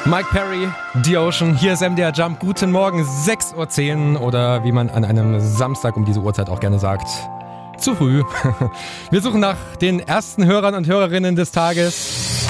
Mike Perry, The Ocean, hier ist MDR Jump. Guten Morgen, 6:10 Uhr oder wie man an einem Samstag um diese Uhrzeit auch gerne sagt, zu früh. Wir suchen nach den ersten Hörern und Hörerinnen des Tages.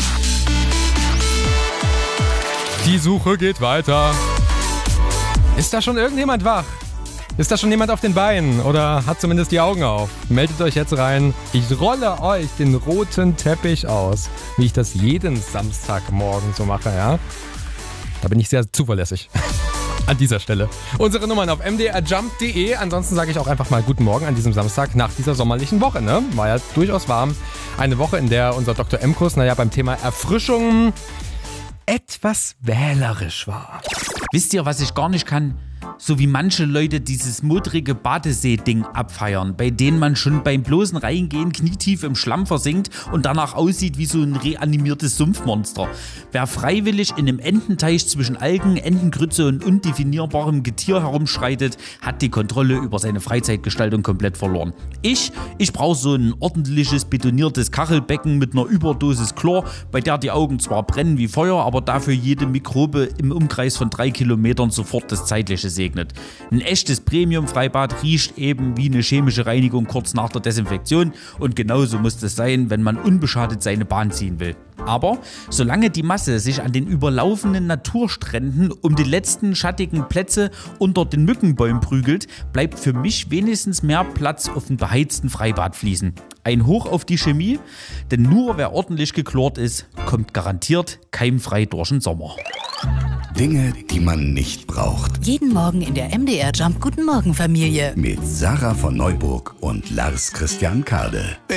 Die Suche geht weiter. Ist da schon irgendjemand wach? Ist da schon jemand auf den Beinen oder hat zumindest die Augen auf? Meldet euch jetzt rein. Ich rolle euch den roten Teppich aus, wie ich das jeden Samstagmorgen so mache, ja? Da bin ich sehr zuverlässig. An dieser Stelle. Unsere Nummern auf mdrjump.de. Ansonsten sage ich auch einfach mal guten Morgen an diesem Samstag nach dieser sommerlichen Woche, ne? War ja durchaus warm. Eine Woche, in der unser Dr. M-Kurs, beim Thema Erfrischung etwas wählerisch war. Wisst ihr, was ich gar nicht kann? So wie manche Leute dieses modrige Badesee-Ding abfeiern, bei denen man schon beim bloßen Reingehen knietief im Schlamm versinkt und danach aussieht wie so ein reanimiertes Sumpfmonster. Wer freiwillig in einem Ententeich zwischen Algen, Entengrütze und undefinierbarem Getier herumschreitet, hat die Kontrolle über seine Freizeitgestaltung komplett verloren. Ich brauche so ein ordentliches, betoniertes Kachelbecken mit einer Überdosis Chlor, bei der die Augen zwar brennen wie Feuer, aber dafür jede Mikrobe im Umkreis von 3 Kilometern sofort das Zeitliche segnet. Ein echtes Premium-Freibad riecht eben wie eine chemische Reinigung kurz nach der Desinfektion und genauso muss es sein, wenn man unbeschadet seine Bahn ziehen will. Aber solange die Masse sich an den überlaufenden Naturstränden um die letzten schattigen Plätze unter den Mückenbäumen prügelt, bleibt für mich wenigstens mehr Platz auf den beheizten Freibadfliesen. Ein Hoch auf die Chemie, denn nur wer ordentlich geklort ist, kommt garantiert keimfrei durch den Sommer. Dinge, die man nicht braucht. Jeden Morgen in der MDR Jump Guten Morgen Familie. Mit Sarah von Neuburg und Lars Christian Kade.